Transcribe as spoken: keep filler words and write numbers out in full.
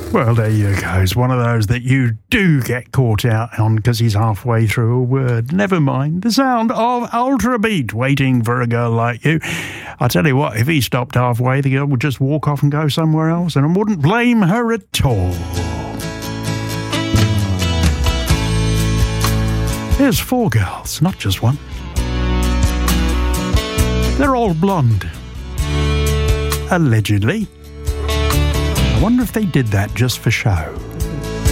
Well, there you go. It's one of those that you do get caught out on because he's halfway through a word. Never mind. The sound of Ultra Beat, Waiting for a Girl Like You. I tell you what, if he stopped halfway, the girl would just walk off and go somewhere else, and I wouldn't blame her at all. Here's four girls, not just one. They're all blonde. Allegedly. I wonder if they did that just for show.